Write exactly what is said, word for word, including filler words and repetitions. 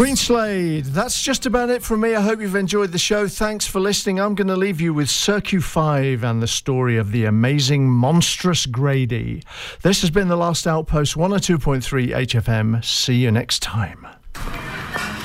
Greenslade, that's just about it from me. I hope you've enjoyed the show. Thanks for listening. I'm going to leave you with Cirque five and the story of the amazing, monstrous Grady. This has been The Last Outpost, one oh two point three H F M. See you next time.